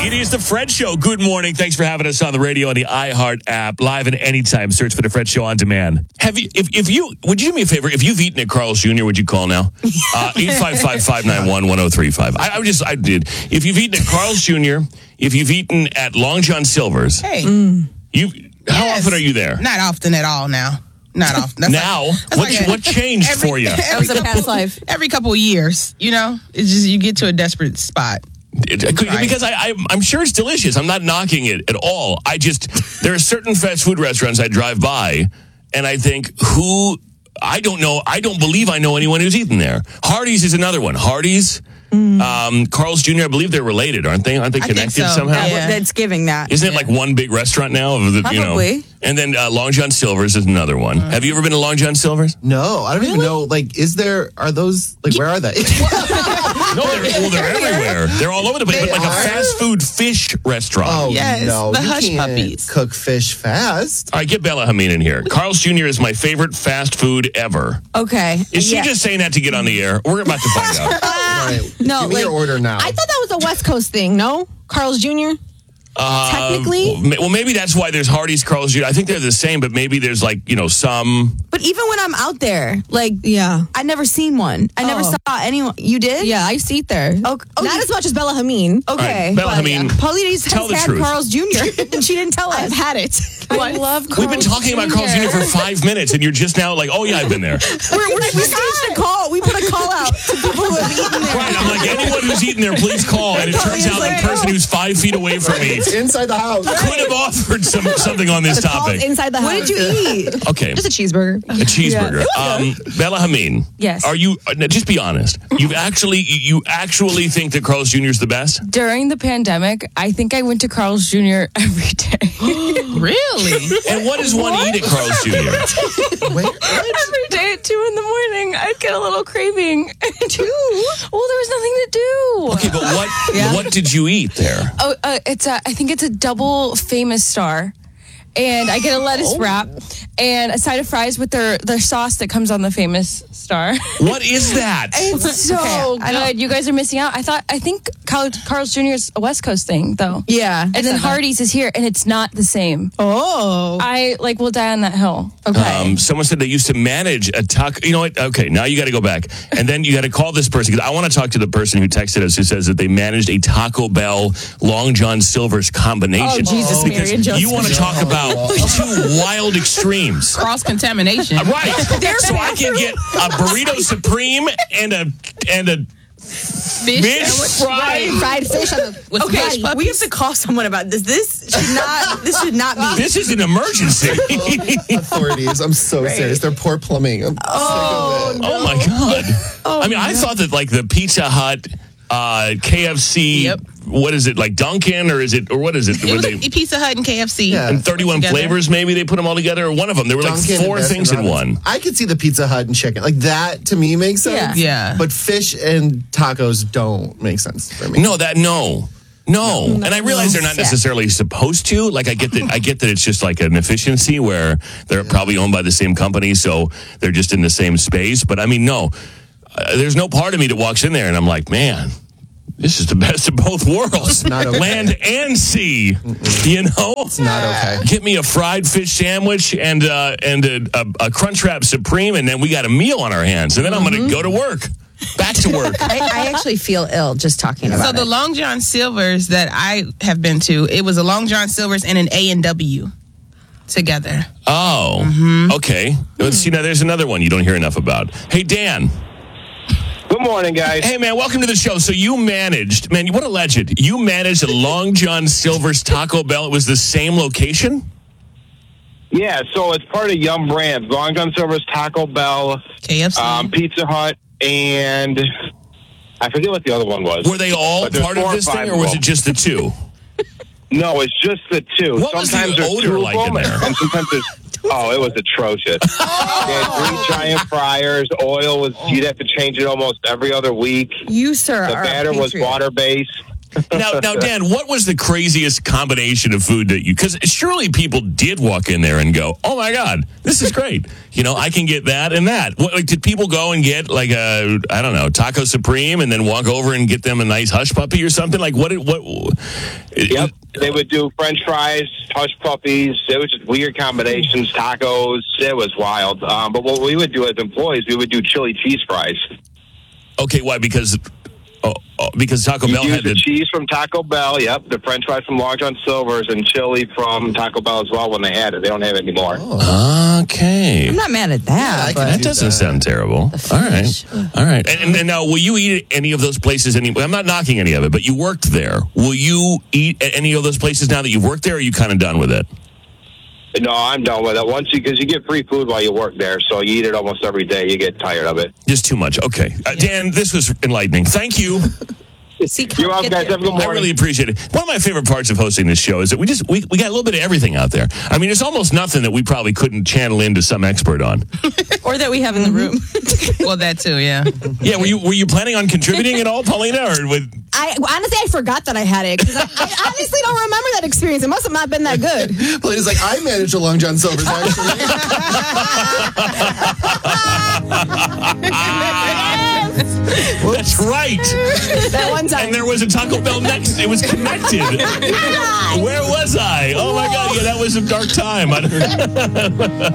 It is the Fred Show. Good morning. Thanks for having us on the radio and the iHeart app. Live and anytime. Search for the Fred Show on demand. Would you do me a favor? If you've eaten at Carl's Jr., would you call now? 855-591-1035. I did. If you've eaten at Carl's Jr., if you've eaten at Long John Silver's, Hey. How often are you there? Not often at all now. Not often. What changed for you? That was a past life. Every couple of years, it's just you get to a desperate spot. Because I'm sure it's delicious. I'm not knocking it at all. There are certain fast food restaurants I drive by, and I think, I don't know. I don't believe I know anyone who's eaten there. Hardee's is another one. Hardee's. Carl's Jr., I believe they're related, aren't they? Aren't they connected somehow? Yeah. That's giving that. Isn't it like one big restaurant now? Probably. And then Long John Silver's is another one. Have you ever been to Long John Silver's? No, I don't even know. Are those, where are they? No, they're everywhere. They're all over the place. But like a fast food fish restaurant. Oh, yes, no. the You Hush can't Puppies. cook fish fast. All right, get Bella Hameen in here. Carl's Jr. is my favorite fast food ever. Okay. Is she just saying that to get on the air? We're about to find out. All right, No, give me your order now. I thought that was a West Coast thing, no? Carl's Jr.? Technically? Well, maybe that's why there's Hardee's, Carl's Jr. I think they're the same, but maybe there's some. But even when I'm out there, I never seen one. I never saw anyone. You did? Yeah, I see it there. Not Not as much as Bella Hameen. Okay. Right, Bella Hameen, Pauline's tell the has had truth. Carl's Jr. and she didn't tell us. I've had it. I love Carl's We've been talking about Carl's Jr. for 5 minutes, and you're just now like, oh, yeah, I've been there. We staged a call. We put a call out to people who have eaten there. Right, I'm like, anyone who's eaten there, please call. And it turns out the person who's 5 feet away from me It's inside the house. could have offered something on this topic. Inside the house. What did you eat? Okay, Just a cheeseburger. a cheeseburger. Bella Hameen. Yes. Are you? Just be honest. You actually think that Carl's Jr. is the best? During the pandemic, I think I went to Carl's Jr. every day. Really? And what does one eat at Carl's Jr.? Wait, Every day at 2 a.m, I'd get a little craving. 2? Well, there was nothing to do. Okay, but what did you eat there? Oh, I think it's a double Famous Star. And I get a lettuce wrap and a side of fries with their sauce that comes on the Famous Star. What is that? It's so good. You guys are missing out. I think Carl's Jr. is a West Coast thing, though. Yeah. And then Hardee's is here, and it's not the same. Oh. I will die on that hill. Okay. Someone said they used to manage a taco. You know what? Okay, now you got to go back. And then you got to call this person, because I want to talk to the person who texted us who says that they managed a Taco Bell Long John Silver's combination. Oh, Jesus, because Mary and Joseph. you want to talk about two wild extremes. Cross-contamination. Right. So I can get a burrito supreme and a fish fry. Fried fish with Okay, we have to call someone about this. This should not be. This is an emergency. authorities. I'm so serious. They're poor plumbing. I'm sick of it. Oh my God. I thought that the Pizza Hut, KFC, Yep. what is it, like Dunkin', or what is it? It was Pizza Hut and KFC. Yeah. And 31 together. flavors, maybe they put them all together, or one of them. There were Dunkin' like 4 and things in Baskin one. Robbins. I could see the Pizza Hut and chicken. That to me makes sense. Yeah. But fish and tacos don't make sense for me. No. And I realize they're not necessarily supposed to. I get that it's just like an efficiency where they're probably owned by the same company, so they're just in the same space. But no. There's no part of me that walks in there and I'm like, man, this is the best of both worlds. Not okay. Land and sea. It's not okay. Get me a fried fish sandwich and a Crunchwrap Supreme, and then we got a meal on our hands. And then I'm going to go to work. Back to work. I actually feel ill just talking about So the Long John Silver's that I have been to, it was a Long John Silver's and an A&W together. Oh, okay. Let's see, now there's another one you don't hear enough about. Hey, Dan. Good morning, guys. Hey, man, welcome to the show. So you managed, man, what a legend. You managed a Long John Silver's Taco Bell. It was the same location? Yeah, so it's part of Yum Brands. Long John Silver's, Taco Bell, KFC. Pizza Hut, and I forget what the other one was. Were they all But there's part of 4 or this 5 thing, or of was them. it just the 2? No, it's just the 2. What was the sometimes there's odor 2 like of in them, there? and sometimes there's... Oh, it was atrocious. They had 3 giant fryers. Oil was... You'd have to change it almost every other week. You, sir, The are batter a was patriot. water-based. Now, Dan, what was the craziest combination of food that because surely people did walk in there and go, oh my God, this is great. I can get that and that. Did people go and get like a, I don't know, Taco Supreme and then walk over and get them a nice hush puppy or something? Like what? Yep. They would do French fries, hush puppies. It was just weird combinations, tacos. It was wild. But what we would do as employees, we would do chili cheese fries. Okay, why? Because Taco Bell had the cheese from Taco Bell, yep, the French fries from Long John Silver's, and chili from Taco Bell as well when they had it. They don't have it anymore. Oh. Okay. I'm not mad at that. That doesn't sound terrible. All right. And now, will you eat at any of those places? I'm not knocking any of it, but you worked there. Will you eat at any of those places now that you've worked there, or are you kind of done with it? No, I'm done with it. Because you get free food while you work there, so you eat it almost every day. You get tired of it. Just too much. Okay. Dan, this was enlightening. Thank you. You're welcome, guys. Have a good morning. I really appreciate it. One of my favorite parts of hosting this show is that we got a little bit of everything out there. I mean, there's almost nothing that we probably couldn't channel into some expert on. Or that we have in the room. Well, that too, yeah. Yeah, were you planning on contributing at all, Paulina? Or Honestly, I forgot that I had it because I honestly don't remember that experience. It must have not been that good. Paulina's like, I managed a Long John Silver's actually. That's right. That one time. And there was a Taco Bell next. It was connected. Where was I? Oh my God! Yeah, that was a dark time.